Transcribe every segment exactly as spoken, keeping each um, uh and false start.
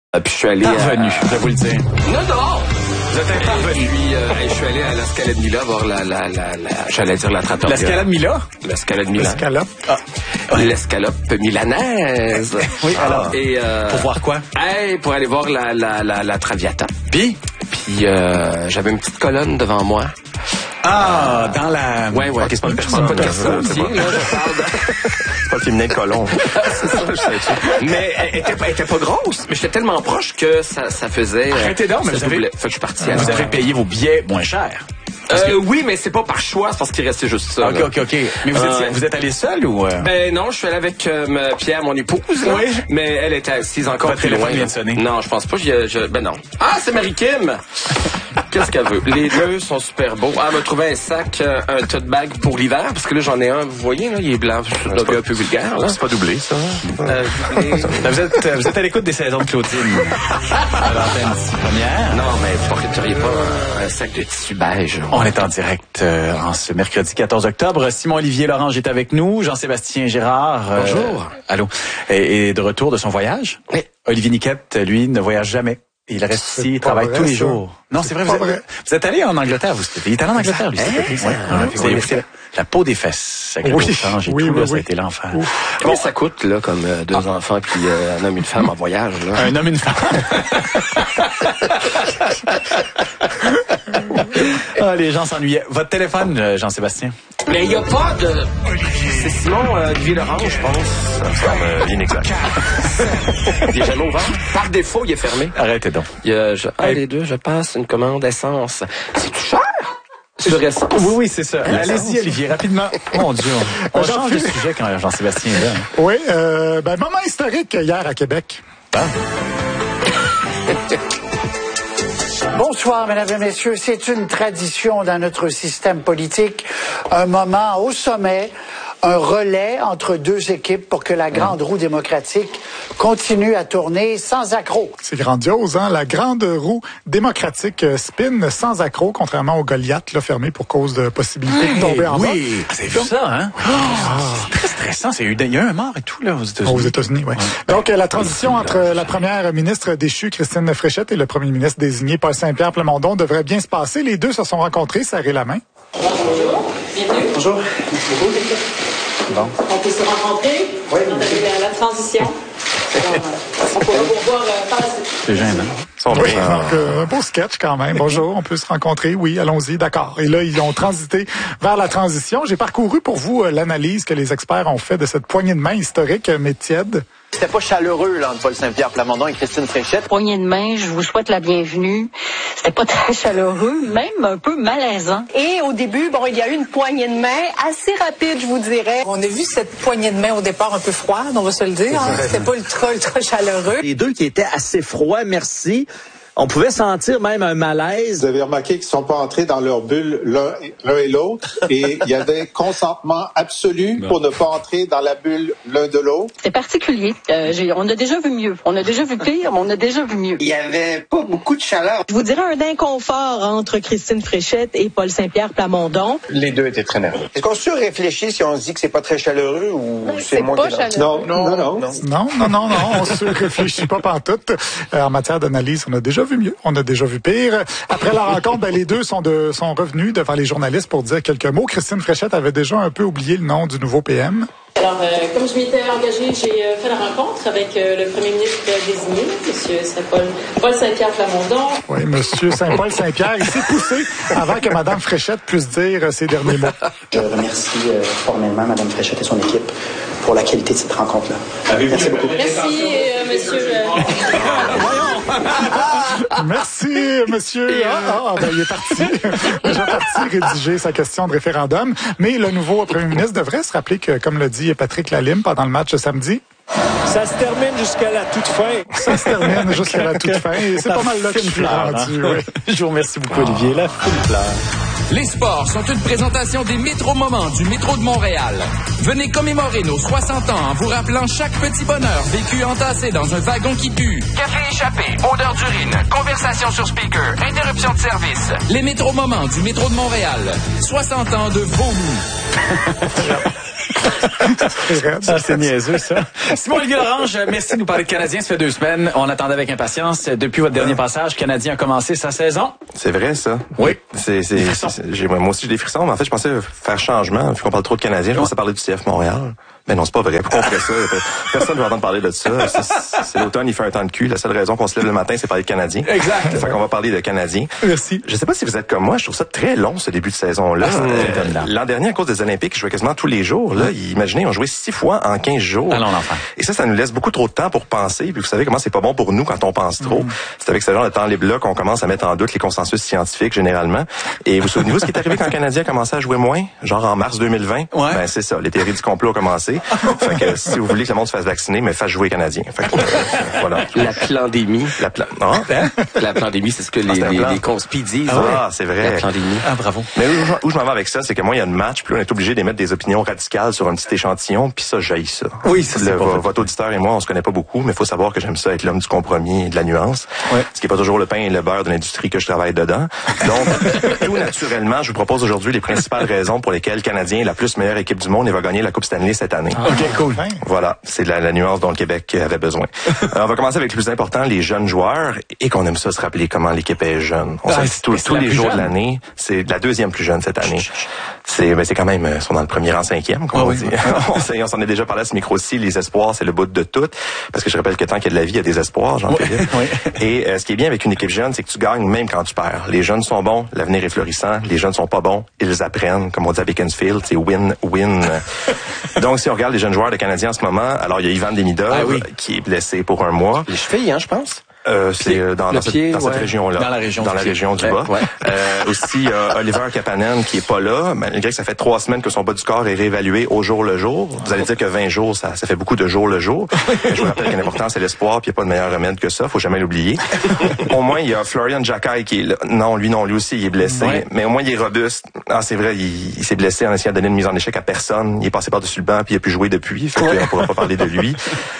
Euh, puis je suis allé... Parvenu, à... je vais vous le dire. Non, non! Vous êtes intervenu. Et puis, euh, je suis allé à l'escalade Mila voir la... la, la, la j'allais dire la trattoria. L'escalade Mila? L'escalade Mila. L'escalope. Ah. L'escalope milanaise. Oui, alors, Et, euh, pour voir quoi? Hey, pour aller voir la, la, la, la Traviata. Puis? Puis, euh, j'avais une petite colonne devant moi. Ah, dans la... Ouais, ouais. Okay, c'est pas une C'est personne. pas de question, C'est tiens, là, je parle de... C'est pas le féminin de colon. C'est ça, je sais. Mais elle était, elle était pas grosse, mais j'étais tellement proche que ça, ça faisait... Arrêtez donc, mais ça vous avez- doublait. Fait que je suis parti à Vous la- avez payé vos billets moins cher. Euh, oui, mais c'est pas par choix, c'est parce qu'il restait juste ça. OK, là. OK, OK. Mais vous, Euh, étiez, vous êtes allé seul ou... Euh... Ben non, je suis allé avec euh, ma- Pierre, mon épouse, là. Oui. Mais elle était assise encore Votre plus téléphone loin. vient là. de sonner. Non, je pense pas. Je, je, ben non. Ah, c'est Marie-Kim! Qu'est-ce qu'elle veut? Les deux sont super beaux. Ah, elle m'a trouvé un sac, euh, un tote bag pour l'hiver, parce que là, j'en ai un, vous voyez, là, il est blanc. Je suis un peu vulgaire, là. C'est pas doublé, ça. Euh, les- Vous êtes, vous êtes à l'écoute des saisons de Claudine. À l'antenne première. Non, mais vous porteriez pas un, un sac de tissu beige. là. On est en direct euh, en ce mercredi quatorze octobre. Simon-Olivier Lorange est avec nous. Jean-Sébastien Girard. euh, Bonjour. Allô. Et, et de retour de son voyage. Oui. Olivier Niquette, lui, ne voyage jamais. Il reste C'est ici, il pas travaille vrai, tous les ça. jours. Non, c'est vrai, C'est vous pas êtes, vrai. vous êtes allé en Angleterre, vous. Il est allé en Angleterre, lui, cet été. ça, Ouais. hein, Ouais. vous Vous avez avez écouté la, la peau des fesses avec Oui. le change et Oui, tout, oui, là, ça a oui. été l'enfer. Combien ça coûte, là, comme euh, deux enfants puis euh, un homme et une femme en voyage, là? Un homme, une femme. Ah, les gens s'ennuyaient. Votre téléphone, euh, Jean-Sébastien? Mais il n'y a pas de... C'est Simon euh, Olivier Laurent, je pense. Ça me semble euh, inexact. Il est jamais ouvert. Par défaut, il est fermé. Arrêtez donc. Il y a, je, ah, les deux, je passe une commande essence. C'est tout cher? Sur essence? Oui, oui, c'est ça. Allez-y, Olivier, rapidement. Mon Dieu, on, on change de sujet quand Jean-Sébastien est là. Oui, euh, ben, moment historique hier à Québec. Bonsoir, mesdames et messieurs. C'est une tradition dans notre système politique. Un moment au sommet, un relais entre deux équipes pour que la grande roue démocratique continue à tourner sans accroc. C'est grandiose, hein? La grande roue démocratique euh, spin sans accroc, contrairement au Goliath, là, fermé pour cause de possibilité de tomber en bas. Oui, c'est vu ça, hein? C'est très stressant. C'est- Il y a eu un mort et tout, là, aux États-Unis. Aux États-Unis, oui. Donc, euh, la transition entre la première ministre déchue, Christine Fréchette, et le premier ministre désigné, Paul Saint-Pierre Plamondon, devrait bien se passer. Les deux se sont rencontrés, serré la main. Bonjour, bienvenue. Bonjour. Bon. On peut se rencontrer. Oui. On avait la, la transition. Alors, euh, on pourra vous revoir euh, par la suite. C'est gênant. Son Oui, nom, donc euh, un beau sketch quand même. Bonjour, on peut se rencontrer. Oui, allons-y, d'accord. Et là, ils ont transité vers la transition. J'ai parcouru pour vous euh, l'analyse que les experts ont fait de cette poignée de main historique, euh, mais tiède. C'était pas chaleureux, là, entre Paul Saint-Pierre Plamondon et Christine Fréchette. Poignée de main, je vous souhaite la bienvenue. C'était pas très chaleureux, même un peu malaisant. Et au début, bon, il y a eu une poignée de main assez rapide, je vous dirais. On a vu cette poignée de main au départ un peu froide, on va se le dire. Hein. C'était pas ultra, ultra chaleureux. Les deux qui étaient assez froids, merci. On pouvait sentir même un malaise. Vous avez remarqué qu'ils ne sont pas entrés dans leur bulle l'un et, l'un et l'autre et il y avait consentement absolu pour ne pas entrer dans la bulle l'un de l'autre. C'est particulier. Euh, j'ai- on a déjà vu mieux. On a déjà vu pire, mais on a déjà vu mieux. Il y avait pas beaucoup de chaleur. Je vous dirais un inconfort entre Christine Fréchette et Paul Saint-Pierre Plamondon. Les deux étaient très nerveux. Est-ce qu'on surréfléchit si on se dit que c'est pas très chaleureux ou c'est moins pas chaleureux. Non, non, non. Non, non, non, non, on se réfléchit pas pantoute. Euh, en matière d'analyse, on a déjà vu mieux, on a déjà vu pire. Après la rencontre, ben, les deux sont, de, sont revenus devant les journalistes pour dire quelques mots. Christine Fréchette avait déjà un peu oublié le nom du nouveau P M. Alors, euh, comme je m'étais engagée, j'ai euh, fait la rencontre avec euh, le premier ministre désigné, M. Saint-Paul, Paul Saint-Pierre Plamondon. Oui, Monsieur Saint-Paul Saint-Pierre, il s'est poussé avant que Mme Fréchette puisse dire euh, ses derniers mots. Je remercie euh, formellement Mme Fréchette et son équipe pour la qualité de cette rencontre-là. Merci beaucoup. Merci, euh, monsieur. euh, Merci, monsieur. Ah, ah, ben, il est parti. Déjà parti rédiger sa question de référendum. Mais le nouveau premier ministre devrait se rappeler que, comme le dit Patrick Lalime pendant le match samedi, ça se termine jusqu'à la toute fin. Ça se termine jusqu'à la toute fin. Et c'est pas mal là que je suis rendu. Oui. Je vous remercie beaucoup, Olivier. La fine pleure. Les sports sont une présentation des Métro Moments du métro de Montréal. Venez commémorer nos soixante ans en vous rappelant chaque petit bonheur vécu entassé dans un wagon qui pue. Café échappé, odeur d'urine, conversation sur speaker, interruption de service. Les Métro Moments du métro de Montréal. soixante ans de vos nuits. Ah, c'est niaiseux, ça. Simon-Olivier Lorange, merci de nous parler de Canadiens. Ça fait deux semaines. On attendait avec impatience. Depuis votre dernier passage, Canadien a commencé sa saison. C'est vrai, ça. Oui. C'est, c'est, c'est, j'ai, moi aussi, j'ai des frissons, mais en fait, je pensais faire changement. Vu qu'on parle trop de Canadiens, je pensais parler du C F Montréal. Mais non, c'est pas vrai. Pourquoi on ferait ça? Personne ne va entendre parler de ça. C'est, c'est l'automne, il fait un temps de cul. La seule raison qu'on se lève le matin, c'est parler de Canadiens. Exact. Fait qu'on va parler de Canadiens. Merci. Je sais pas si vous êtes comme moi, je trouve ça très long, ce début de saison-là. Ah, euh, l'an dernier, à cause des Olympiques, je jouais quasiment tous les jours. Là, imaginez, on jouait six fois en quinze jours. Ah non, l'enfant. Et ça, ça nous laisse beaucoup trop de temps pour penser. Puis vous savez comment c'est pas bon pour nous quand on pense trop. Mm. C'est avec ce genre de temps libre-là qu'on commence à mettre en doute les consensus scientifiques, généralement. Et vous souvenez-vous ce qui est arrivé quand le Canadien a commencé à jouer moins? Genre en mars deux mille vingt? Ouais. Ben, c'est ça. Les théories du complot ont commencé. Fait que si vous voulez que le monde se fasse vacciner, mais fasse jouer les Canadiens. Fait que, euh, voilà. La pandémie. La pla... non? Hein? La pandémie, c'est ce que les, ah, les, les conspis disent. Ah, ouais. c'est vrai. La pandémie. Ah, bravo. Mais où, où je m'en vais avec ça, c'est que moi, il y a une match, puis là, on est obligé d'émettre des opinions radicales sur un petit échantillon, puis ça, j'haïs ça. Oui, ça, c'est le, pas v- Votre auditeur et moi, on se connaît pas beaucoup, mais il faut savoir que j'aime ça être l'homme du compromis et de la nuance. Ouais. Ce qui est pas toujours le pain et le beurre de l'industrie que je travaille dedans. Donc, tout naturellement, je vous propose aujourd'hui les principales raisons pour lesquelles le Canadien est la plus meilleure équipe du monde et va gagner la Coupe Stanley cette année. Ah, OK, cool. Voilà, c'est la, la nuance dont le Québec avait besoin. Alors, on va commencer avec le plus important, les jeunes joueurs, et qu'on aime ça se rappeler comment l'équipe est jeune. On Ah, sait tous, tous les jours jeune. de l'année, c'est la deuxième plus jeune cette année. C'est, ben, c'est quand même, ils sont dans le premier rang cinquième, comme ah, on oui. dit. on, sait, on s'en est déjà parlé à ce micro-ci, les espoirs, c'est le bout de tout. Parce que je rappelle que tant qu'il y a de la vie, il y a des espoirs, Jean-Philippe. Oui, oui. Et euh, ce qui est bien avec une équipe jeune, c'est que tu gagnes même quand tu perds. Les jeunes sont bons, l'avenir est florissant. Les jeunes sont pas bons, ils apprennent. Comme on dit à Beaconsfield, c'est win-win. Donc, si on regarde les jeunes joueurs de Canadiens en ce moment, alors il y a Ivan Demidov, ah, oui. qui est blessé pour un mois. Les chevilles, hein, je pense. Euh, c'est euh, dans, dans, pied, cette, dans ouais. cette région-là. Dans la région dans du, la région du ouais, bas. Ouais. Euh, aussi, euh, Oliver Kapanen qui est pas là, malgré que ça fait trois semaines que son bas du corps est réévalué au jour le jour. Vous allez dire que vingt jours, ça, ça fait beaucoup de jours le jour. Je vous rappelle que l'important, c'est l'espoir, puis il n'y a pas de meilleur remède que ça. Faut jamais l'oublier. Au moins, il y a Florian Jacquet qui est là. Non, lui, non, lui aussi, il est blessé. Ouais. Mais au moins, il est robuste. Ah, c'est vrai, il, il s'est blessé en essayant de donner une mise en échec à personne. Il est passé par-dessus le banc, puis il a pu jouer depuis. Fait qu'on pourra pas parler de lui.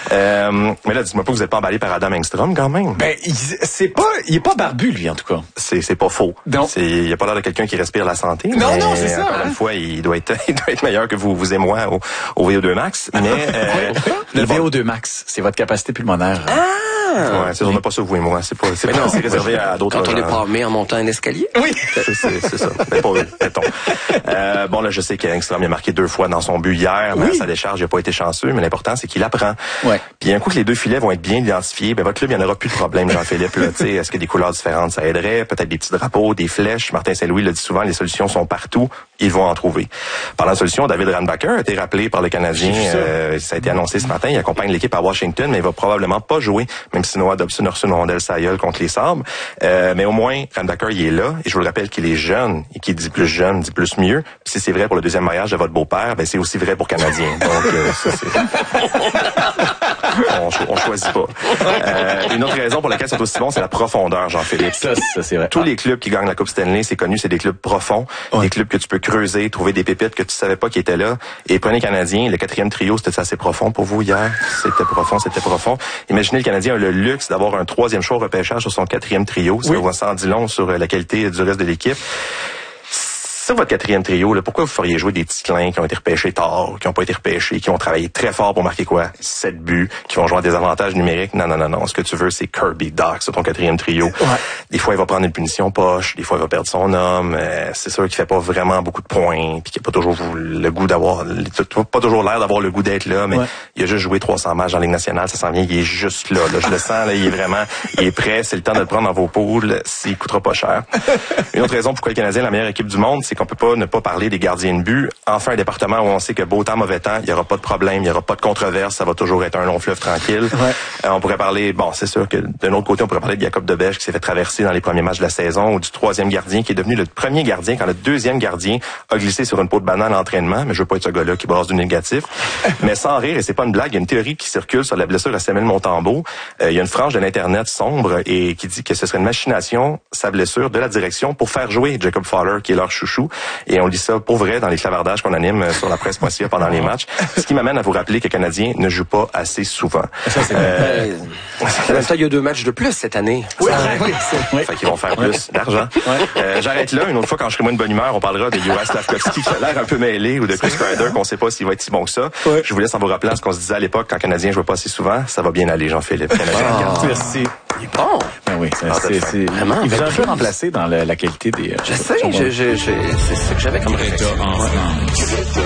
Euh, mais là, dis-moi pas que vous n'êtes pas emballé par Adam Engstrom, quand même. Ben, il, c'est pas, il est pas barbu, lui, en tout cas. C'est, c'est pas faux. Non. C'est, il a pas l'air de quelqu'un qui respire la santé. Non, mais non, c'est ça. Encore hein? une fois, il doit être, il doit être meilleur que vous, vous et moi au, au V O deux max. Mais, euh, le V O deux max, c'est votre capacité pulmonaire. Ah! Ouais, c'est, on n'a pas ça, vous et moi. C'est pas, c'est, pas, non, c'est réservé à d'autres Quand on gens. est palmé en montant un escalier? Oui. C'est, c'est, c'est ça. Mais pas eux, mettons. Euh, bon, là, je sais qu'Engstrom a marqué deux fois dans son but hier, mais oui. à sa décharge, il n'a pas été chanceux, mais l'important, c'est qu'il apprend. Ouais. Puis un coup que les deux filets vont être bien identifiés, ben, votre club, il n'y en aura plus de problème, Jean-Philippe, là. Tu sais, est-ce que des couleurs différentes, ça aiderait? Peut-être des petits drapeaux, des flèches. Martin Saint-Louis le dit souvent, les solutions sont partout. Ils vont en trouver. Parlant de solutions, David Randbacker a été rappelé par le Canadien. Ça. Euh, ça a été annoncé ce matin. Il accompagne l'équipe à Washington, mais il va probablement pas jouer, même si Noah Dobson a reçu une rondelle sa gueule contre les Sabres. Euh, mais au moins, Randbacker, il est là. Et je vous le rappelle qu'il est jeune. Et qui dit plus jeune, dit plus mieux. Puis si c'est vrai pour le deuxième mariage de votre beau-père, ben c'est aussi vrai pour Canadien. Donc, euh, ça, c'est... on, cho- on choisit pas. Euh, une autre raison pour laquelle c'est aussi bon, c'est la profondeur, Jean-Philippe. Ça, ça c'est vrai. Tous les clubs qui gagnent la Coupe Stanley, c'est connu, c'est des clubs profonds, ouais. des clubs que tu peux creuser, trouver des pépites que tu savais pas qui étaient là. Et prenez Canadien, le quatrième trio, c'était assez profond pour vous hier. C'était profond, c'était profond. Imaginez le Canadien a le luxe d'avoir un troisième choix au repêchage sur son quatrième trio. Ça oui. va s'en dit long sur la qualité du reste de l'équipe. Sur votre quatrième trio, là, pourquoi vous feriez jouer des petits clins qui ont été repêchés tard, qui n'ont pas été repêchés, qui ont travaillé très fort pour marquer quoi? sept buts, qui vont jouer à des avantages numériques? Non, non, non, non. Ce que tu veux, c'est Kirby Dach sur ton quatrième trio. Ouais. Des fois, il va prendre une punition poche, des fois, il va perdre son homme. Euh, c'est sûr qu'il fait pas vraiment beaucoup de points, puis qu'il n'a pas toujours le goût d'avoir, pas toujours l'air d'avoir le goût d'être là, mais ouais. il a juste joué trois cents matchs en Ligue nationale, ça s'en vient, il est juste là, là. Je le sens, là, il est vraiment, il est prêt, c'est le temps de le prendre dans vos poules, s'il coûtera pas cher. Une autre raison pourquoi le Canadien est la meilleure équipe du monde, c'est qu'on peut pas ne pas parler des gardiens de but. Enfin, un département où on sait que beau temps, mauvais temps, il y aura pas de problème, il y aura pas de controverse, ça va toujours être un long fleuve tranquille. Ouais. Euh, on pourrait parler, bon, c'est sûr que d'un autre côté, on pourrait parler de Jacob Debèche qui s'est fait traverser dans les premiers matchs de la saison, ou du troisième gardien qui est devenu le premier gardien quand le deuxième gardien a glissé sur une peau de banane à l'entraînement, mais je veux pas être ce gars-là qui brasse du négatif. Mais sans rire, et c'est pas une blague, il y a une théorie qui circule sur la blessure à Samuel Montembeault. Euh, il y a une frange de l'Internet sombre et qui dit que ce serait une machination, sa blessure, de la direction pour faire jouer Jacob Fowler, qui est leur chouchou. Et on lit ça pour vrai dans les clavardages qu'on anime sur la presse point c a pendant les matchs. Ce qui m'amène à vous rappeler que le Canadien ne joue pas assez souvent. Ça, c'est euh, En même temps, il y a deux matchs de plus cette année. Oui, oui. oui. Fait qu'ils vont faire plus d'argent. Ouais. Euh, j'arrête là. Une autre fois, quand je serai moins de bonne humeur, on parlera de Juraj Slafkovský qui a l'air un peu mêlé ou de Chris Kreider qu'on sait pas s'il va être si bon que ça. Ouais. Je vous laisse en vous rappelant ce qu'on se disait à l'époque quand le Canadien jouait pas assez souvent. Ça va bien aller, Jean-Philippe. Oh, merci. Il est bon. Ben oui, c'est, c'est, c'est vraiment. Il vous a un peu remplacé dans la, la qualité des. Je sais, je, je, je, c'est ce que j'avais comme résultat en France.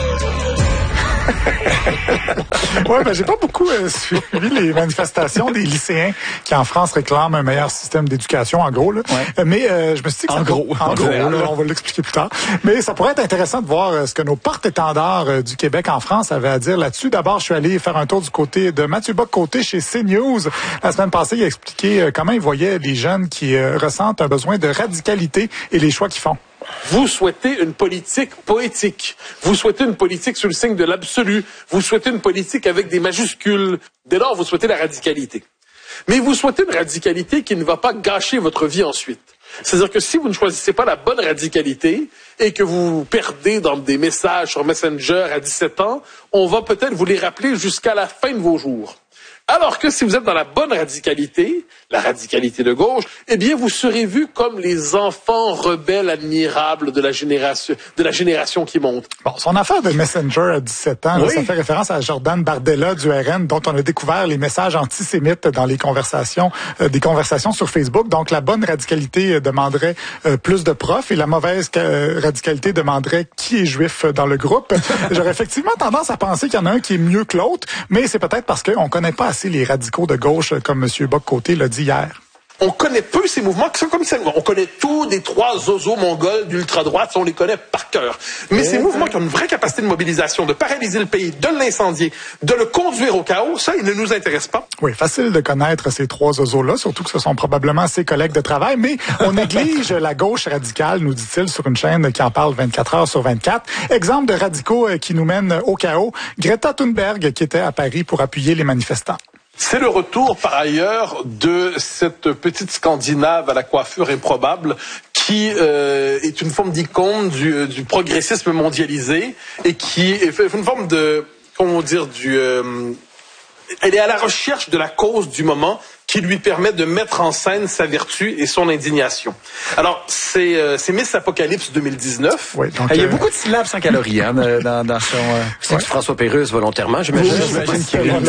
Ouais, ben j'ai pas beaucoup euh, suivi les manifestations des lycéens qui en France réclament un meilleur système d'éducation, en gros. Là. Ouais. Euh, mais euh, je me suis dit que en ça gros, en, en gros, là, on va l'expliquer plus tard. Mais ça pourrait être intéressant de voir euh, ce que nos porte-étendards euh, du Québec en France avaient à dire là-dessus. D'abord, je suis allé faire un tour du côté de Mathieu Bock-Côté chez CNews. La semaine passée, il a expliqué euh, comment il voyait les jeunes qui euh, ressentent un besoin de radicalité et les choix qu'ils font. Vous souhaitez une politique poétique. Vous souhaitez une politique sous le signe de l'absolu. Vous souhaitez une politique avec des majuscules. Dès lors, vous souhaitez la radicalité. Mais vous souhaitez une radicalité qui ne va pas gâcher votre vie ensuite. C'est-à-dire que si vous ne choisissez pas la bonne radicalité et que vous vous perdez dans des messages sur Messenger à dix-sept ans, on va peut-être vous les rappeler jusqu'à la fin de vos jours. Alors que si vous êtes dans la bonne radicalité, la radicalité de gauche, eh bien, vous serez vu comme les enfants rebelles admirables de la génération, de la génération qui monte. Bon, son affaire de Messenger à dix-sept ans, oui. là, ça fait référence à Jordan Bardella du R N, dont on a découvert les messages antisémites dans les conversations, euh, des conversations sur Facebook. Donc, la bonne radicalité euh, demanderait euh, plus de profs et la mauvaise euh, radicalité demanderait qui est juif dans le groupe. J'aurais effectivement tendance à penser qu'il y en a un qui est mieux que l'autre, mais c'est peut-être parce qu'on connaît pas assez les radicaux de gauche, comme M. Bock-Côté l'a dit hier. On connaît peu ces mouvements qui sont comme ça. On connaît tous des trois zozos mongols d'ultra-droite, on les connaît par cœur. Mais et ces mouvements qui ont une vraie capacité de mobilisation, de paralyser le pays, de l'incendier, de le conduire au chaos, ça, ils ne nous intéressent pas. Oui, facile de connaître ces trois zozos-là, surtout que ce sont probablement ses collègues de travail, mais on néglige la gauche radicale, nous dit-il, sur une chaîne qui en parle vingt-quatre heures sur vingt-quatre. Exemple de radicaux qui nous mènent au chaos, Greta Thunberg, qui était à Paris pour appuyer les manifestants. C'est le retour, par ailleurs, de cette petite Scandinave à la coiffure improbable qui euh, est une forme d'icône du, du progressisme mondialisé et qui est une forme de, comment dire, du... Euh, elle est à la recherche de la cause du moment qui lui permet de mettre en scène sa vertu et son indignation. Alors, c'est, euh, c'est Miss Apocalypse deux mille dix-neuf. Oui, donc, il y a euh... beaucoup de syllabes sans calories hein, dans, dans son... Euh... C'est ouais. que François Pérusse volontairement, j'imagine. Oui, j'imagine qu'il y a une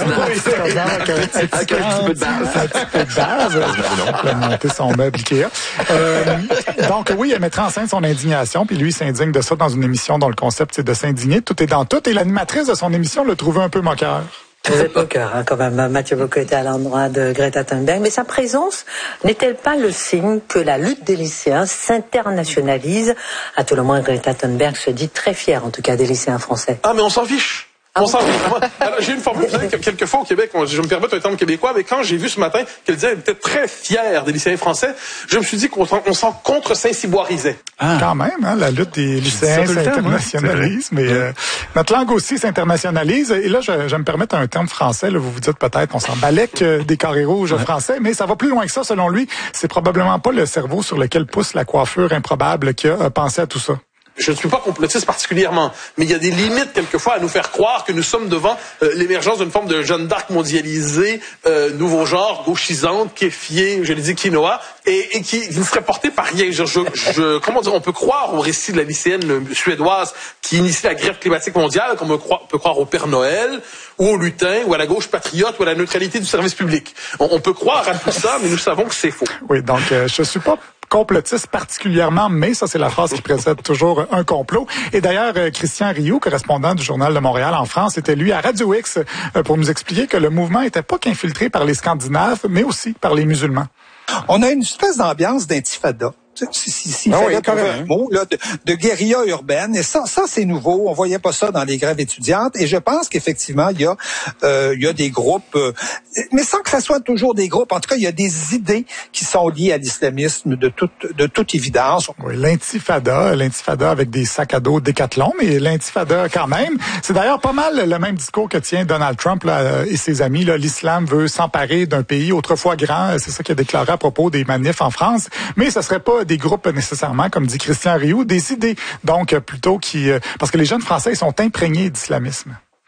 avec un petit peu de base. Un petit peu de base. Il a monté son meuble Ikea. Euh, donc, oui, elle mettrait en scène son indignation, puis lui, il s'indigne de ça dans une émission dont le concept, c'est de s'indigner. Tout est dans tout. Et l'animatrice de son émission le trouvait un peu moqueur. Vous êtes moqueur, hein, quand même. Mathieu Bock-Côté à l'endroit de Greta Thunberg. Mais sa présence n'est-elle pas le signe que la lutte des lycéens s'internationalise? À tout le moins, Greta Thunberg se dit très fière, en tout cas, des lycéens français. Ah, mais on s'en fiche. On s'en Alors, j'ai une formule, vous savez, quelquefois au Québec, je me permets un terme québécois, mais quand j'ai vu ce matin qu'elle disait qu'elle était très fière des lycéens français, je me suis dit qu'on on s'en contre-saint-cyboirisait. Ah. Quand même, hein, la lutte des lycéens s'internationalise, mais euh, notre langue aussi s'internationalise. Et là, je, je me permets un terme français, là, vous vous dites peut-être, on s'en balèque des carrés rouges ouais. français, mais ça va plus loin que ça, selon lui. C'est probablement pas le cerveau sur lequel pousse la coiffure improbable qui a pensé à tout ça. Je ne suis pas complotiste particulièrement, mais il y a des limites quelquefois à nous faire croire que nous sommes devant euh, l'émergence d'une forme de Jeanne d'Arc mondialisée, euh, nouveau genre, gauchisante, kéfiée, je l'ai dit quinoa, et, et qui, qui ne serait portée par rien. Je, je, je, comment dire, on peut croire au récit de la lycéenne suédoise qui initie la grève climatique mondiale, qu'on peut croire, peut croire au Père Noël, ou au lutin, ou à la gauche patriote, ou à la neutralité du service public. On, on peut croire à tout ça, mais nous savons que c'est faux. Oui, donc euh, je suis pas complotiste particulièrement, mais ça, c'est la phrase qui précède toujours un complot. Et d'ailleurs, Christian Rioux, correspondant du Journal de Montréal en France, était lui à Radio X pour nous expliquer que le mouvement n'était pas qu'infiltré par les Scandinaves, mais aussi par les musulmans. On a une espèce d'ambiance d'intifada. Si, si, si, ah fallait oui, trouver un mot, là, de, de guérilla urbaine. Et ça, ça c'est nouveau. On voyait pas ça dans les grèves étudiantes. Et je pense qu'effectivement, il y a, euh, il y a des groupes, euh, mais sans que ça soit toujours des groupes. En tout cas, il y a des idées qui sont liées à l'islamisme de toute, de toute évidence. Oui, l'intifada, l'intifada avec des sacs à dos Décathlon, mais l'intifada quand même. C'est d'ailleurs pas mal le même discours que tient Donald Trump là, et ses amis. Là, l'islam veut s'emparer d'un pays autrefois grand. C'est ça qu'il a déclaré à propos des manifs en France. Mais ce serait pas des groupes nécessairement, comme dit Christian Rioux, des idées, donc plutôt qui... Euh, parce que les jeunes Français ils sont imprégnés d'islamisme.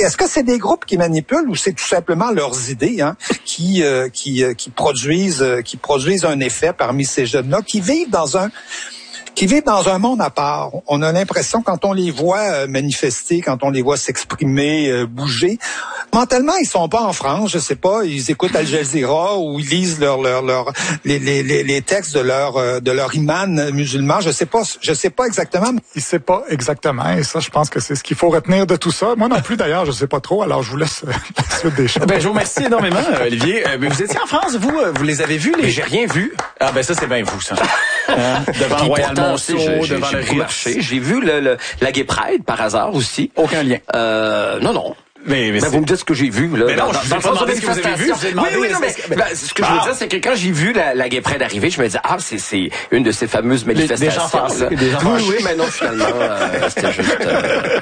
est-ce que c'est des groupes qui manipulent ou c'est tout simplement leurs idées hein, qui euh, qui euh, qui produisent euh, qui produisent un effet parmi ces jeunes-là qui vivent dans un qui vivent dans un monde à part. On a l'impression, quand on les voit manifester, quand on les voit s'exprimer, euh, bouger, mentalement, ils sont pas en France, je sais pas, ils écoutent Al Jazeera ou ils lisent leur, leur, leur, les, les, les textes de leur, de leur imam musulman, je sais pas, je sais pas exactement. Il sait pas exactement, et ça, je pense que c'est ce qu'il faut retenir de tout ça. Moi non plus, d'ailleurs, je sais pas trop, alors je vous laisse la suite des choses. Ben, je vous remercie énormément, Olivier. Euh, vous étiez en France, vous, vous les avez vus, les... Mais j'ai rien vu. Ah, ben, ça, c'est bien vous, ça. Hein? Devant le Royal Monceau, devant le Ritz. J'ai vu le, le, la Gay Pride, par hasard, aussi. Aucun lien. Euh, non, non. Mais, mais ben, vous me dites ce que j'ai vu, là. Mais non, dans, je vous ai pas demandé ce que vous avez vu. Oui, oui, non, mais, que... ben, ce que ah. je veux dire, c'est que quand j'ai vu la, la Gay Pride arriver, je me disais, ah, c'est, c'est une de ces fameuses manifestations. Des gens fâchés, des gens oui, oui, mais non, finalement, euh, c'était juste... Euh...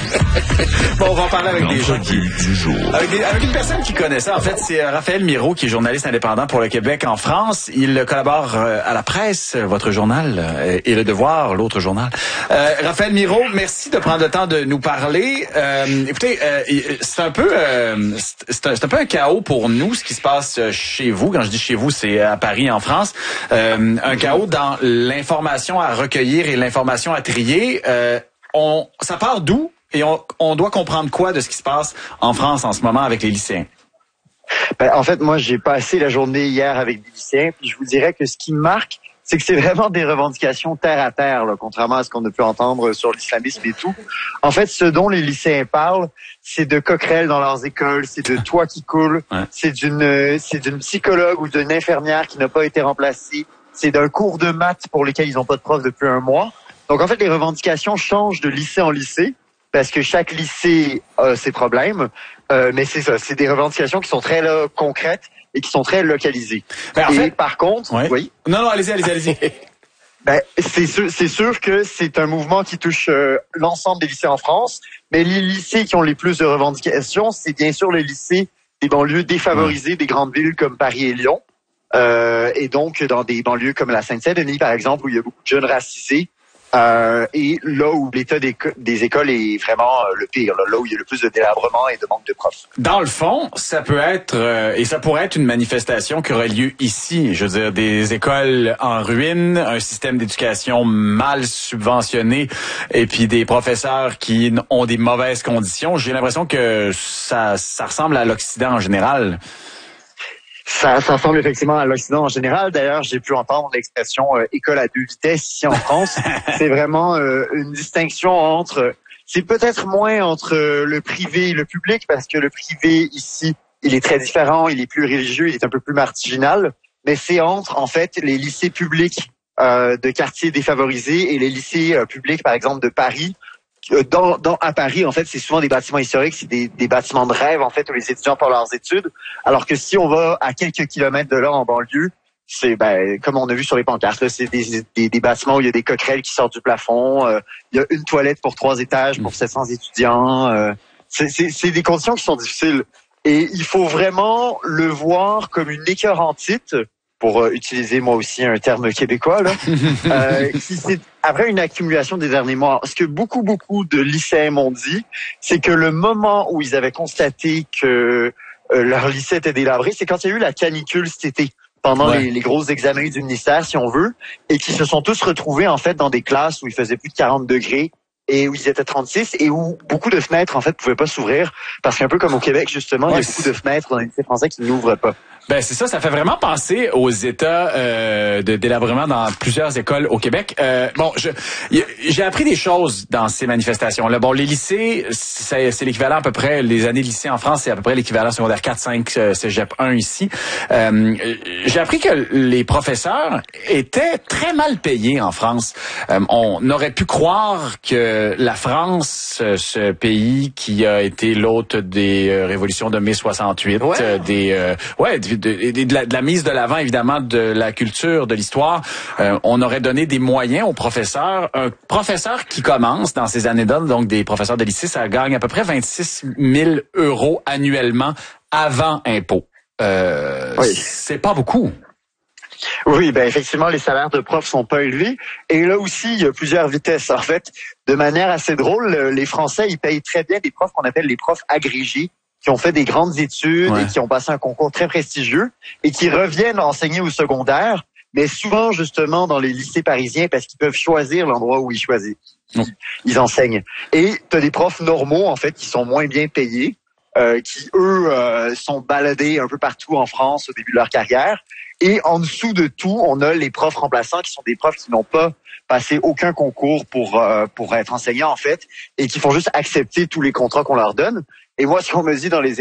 Bon, on va en parler avec des gens qui... du jour. Avec, des, avec une personne qui connaît ça. En fait, c'est Raphaël Miro, qui est journaliste indépendant pour le Québec en France. Il collabore à La Presse, votre journal, et Le Devoir, l'autre journal. Euh, Raphaël Miro, merci de prendre le temps de nous parler. Euh, écoutez, euh, c'est un peu... Euh, c'est, un, c'est un peu un chaos pour nous, ce qui se passe chez vous. Quand je dis chez vous, c'est à Paris, en France. Euh, un chaos dans l'information à recueillir et l'information à trier. Euh, on, ça part d'où? Et on, on doit comprendre quoi de ce qui se passe en France en ce moment avec les lycéens? Ben, en fait, moi, j'ai passé la journée hier avec des lycéens, puis je vous dirais que ce qui me marque, c'est que c'est vraiment des revendications terre à terre, là, contrairement à ce qu'on a pu entendre sur l'islamisme et tout. En fait, ce dont les lycéens parlent, c'est de coquerelles dans leurs écoles, c'est de toits qui coulent, ouais. c'est d'une, c'est d'une psychologue ou d'une infirmière qui n'a pas été remplacée, c'est d'un cours de maths pour lesquels ils n'ont pas de prof depuis un mois. Donc, en fait, les revendications changent de lycée en lycée, parce que chaque lycée a ses problèmes, euh, mais c'est ça, c'est des revendications qui sont très là, concrètes et qui sont très localisées. Ben, en et fait, par contre, ouais. oui. Non, non, allez-y, allez-y, allez-y. Ben, c'est sûr, c'est sûr que c'est un mouvement qui touche euh, l'ensemble des lycées en France, mais les lycées qui ont les plus de revendications, c'est bien sûr les lycées des banlieues défavorisées, ouais. des grandes villes comme Paris et Lyon, euh, et donc dans des banlieues comme la Seine-Saint-Denis, par exemple, où il y a beaucoup de jeunes racisés. Euh, et là où l'état des, des écoles est vraiment euh, le pire, là, là où il y a le plus de délabrement et de manque de profs. Dans le fond, ça peut être, euh, et ça pourrait être une manifestation qui aurait lieu ici. Je veux dire, des écoles en ruine, un système d'éducation mal subventionné, et puis des professeurs qui ont des mauvaises conditions. J'ai l'impression que ça, ça ressemble à l'Occident en général. Ça, ça ressemble effectivement à l'Occident en général. D'ailleurs, j'ai pu entendre l'expression euh, école à deux vitesses ici en France. C'est vraiment euh, une distinction entre... C'est peut-être moins entre euh, le privé et le public, parce que le privé ici, il est très différent, il est plus religieux, il est un peu plus marginal. Mais c'est entre, en fait, les lycées publics euh, de quartiers défavorisés et les lycées euh, publics, par exemple, de Paris. Dans, dans, à Paris, en fait, c'est souvent des bâtiments historiques, c'est des, des bâtiments de rêve, en fait, où les étudiants font leurs études. Alors que si on va à quelques kilomètres de là, en banlieue, c'est, ben, comme on a vu sur les pancartes, là, c'est des, des, des bâtiments où il y a des coquerelles qui sortent du plafond, euh, il y a une toilette pour trois étages pour sept cents étudiants. Euh, c'est, c'est, c'est des conditions qui sont difficiles. Et il faut vraiment le voir comme une écœurantite, pour euh, utiliser moi aussi un terme québécois, là, euh, qui c'est après une accumulation des derniers mois. Ce que beaucoup, beaucoup de lycéens m'ont dit, c'est que le moment où ils avaient constaté que euh, leur lycée était délabré, c'est quand il y a eu la canicule cet été, pendant ouais. les, les gros examens du ministère, si on veut, et qui se sont tous retrouvés, en fait, dans des classes où il faisait plus de quarante degrés, et où ils étaient trente-six, et où beaucoup de fenêtres, en fait, pouvaient pas s'ouvrir, parce qu'un peu comme au Québec, justement, ouais, il y a beaucoup de fenêtres dans les lycées français qui n'ouvrent pas. Ben c'est ça, ça fait vraiment penser aux états euh, de délabrement dans plusieurs écoles au Québec. Euh, bon, je, j'ai appris des choses dans ces manifestations-là. Bon, les lycées, c'est, c'est l'équivalent à peu près, les années de lycée en France, c'est à peu près l'équivalent secondaire quatre, cinq, cégep un ici. Euh, j'ai appris que les professeurs étaient très mal payés en France. Euh, on aurait pu croire que la France, ce pays qui a été l'hôte des euh, révolutions de mai soixante-huit, ouais, euh, des euh, ouais, de, de, de, la, de la mise de l'avant évidemment de la culture, de l'histoire, euh, on aurait donné des moyens aux professeurs. Un professeur qui commence dans ces années-là, donc des professeurs de lycée, ça gagne à peu près vingt-six mille euros annuellement avant impôt. Euh, oui. C'est pas beaucoup. Oui, ben effectivement, les salaires de profs sont pas élevés. Et là aussi, il y a plusieurs vitesses. En fait, de manière assez drôle, les Français, ils payent très bien des profs qu'on appelle les profs agrégés, qui ont fait des grandes études ouais. et qui ont passé un concours très prestigieux et qui reviennent enseigner au secondaire, mais souvent justement dans les lycées parisiens parce qu'ils peuvent choisir l'endroit où ils choisissent. Ils, ils enseignent. Et tu as des profs normaux, en fait, qui sont moins bien payés, euh, qui, eux, euh, sont baladés un peu partout en France au début de leur carrière. Et en dessous de tout, on a les profs remplaçants qui sont des profs qui n'ont pas passé aucun concours pour euh, pour être enseignants, en fait, et qui font juste accepter tous les contrats qu'on leur donne. Et moi, si on me dit dans les